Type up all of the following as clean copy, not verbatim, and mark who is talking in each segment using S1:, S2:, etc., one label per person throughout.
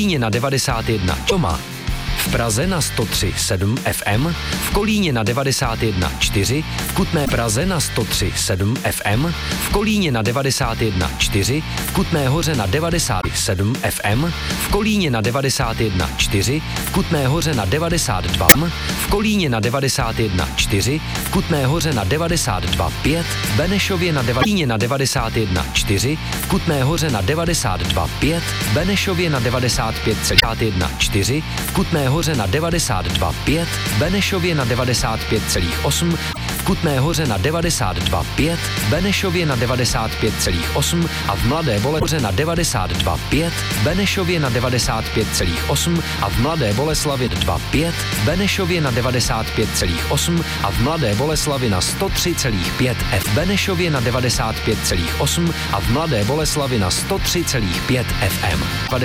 S1: Kolíně na 91 Čoma, v Praze na 103,7 FM, v Kolíně na 91,4, v Kutné Praze na 103,7 FM, v Kolíně na 91,4, v Kutné Hoře na 97 FM, v Kolíně na 91,4, v Kutné Hoře na 92, v Kolíně na 91,4, v Kutné Hoře na 92,5, v Benešově na Kolíně na 91,4, v Kutné Hoře na 92,5, v Benešově na 95,1,4, v Kutné Hoře na 92,5, v Benešově na 95,8, v Kutné Hoře na 92,5, v Benešově na 95,8 a v Mladé Boleslavi na 92,5, v Benešově na 95,8 a v Mladé Boleslavi 2,5, v Benešově na 95,8 a v Mladé Boleslavi na 103,5 v Benešově na 95,8 a v Mladé Boleslavi na 103,5 FM,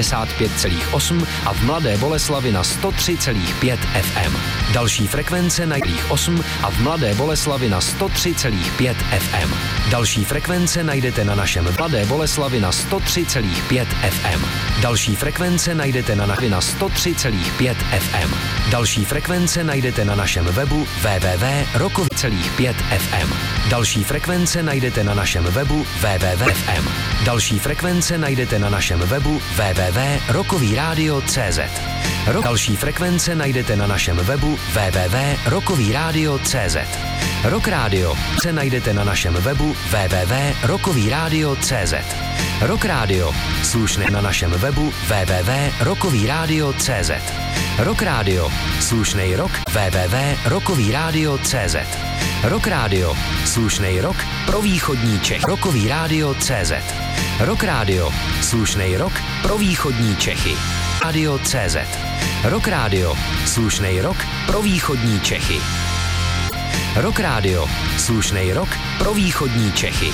S1: 95,8 a v Mladé Boleslavi na 103,5 FM. Další frekvence na 8 a v Mladé Boleslavi na 103,5 FM. Další frekvence najdete na našem Mladé Boleslavi na 103,5 FM. Další frekvence najdete na 103,5 FM. Další frekvence najdete na našem webu www.rokový.5 FM. Další frekvence najdete na našem webu www.fm. Další frekvence najdete na našem webu www.rokovyradio.cz. Další frekvence najdete na našem webu www.rokovyradio.cz. Rock Radio se najdete na našem webu www.rokovyradio.cz. Rock Radio slušné na našem webu www.rokovyradio.cz. Rock Radio slušnej rock www.rokovyradio.cz. Rock Radio slušnej rock pro východní Čech. Rokovyradio.cz. Rock Radio slušnej rock pro východní Čechy. Radio.cz. Rock Radio slušnej rock pro východní Čechy. Rock Radio slušnej rock pro východní Čechy.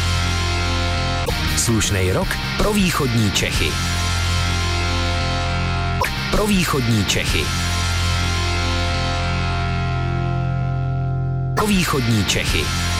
S1: Slušnej rock pro východní Čechy. Pro východní Čechy. Pro východní Čechy.